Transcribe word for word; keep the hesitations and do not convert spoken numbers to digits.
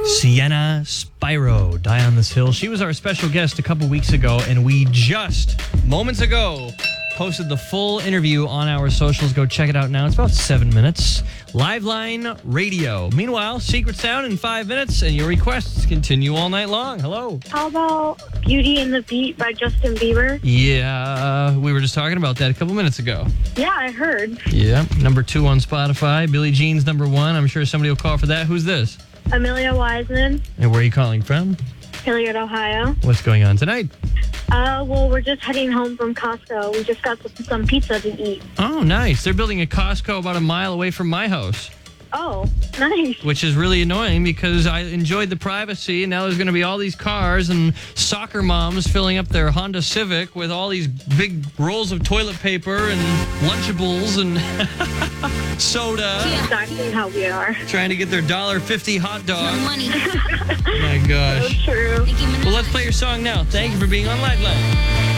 Sienna Spyro, Die on This Hill. She was our special guest a couple weeks ago, and we just, moments ago, posted the full interview on our socials. Go check it out now. It's about seven minutes. Liveline Radio. Meanwhile, Secret Sound in five minutes, and your requests continue all night long. Hello. How about Beauty and the Beat by Justin Bieber? Yeah, we were just talking about that a couple minutes ago. Yeah, I heard. Yeah, number two on Spotify. Billie Jean's number one. I'm sure somebody will call for that. Who's this? Amelia Wiseman, And where are you calling from? Hilliard, Ohio. What's going on tonight? Uh, well, we're just heading home from Costco. We just got some, some pizza to eat. Oh, nice. They're building a Costco about a mile away from my house, Oh, nice. which is really annoying because I enjoyed the privacy, and now there's going to be all these cars and soccer moms filling up their Honda Civic with all these big rolls of toilet paper and Lunchables and soda, Exactly how we are. trying to get their one dollar fifty hot dog. Money. Oh, my So gosh. true. Well, let's play your song now. Thank you for being on Liveline.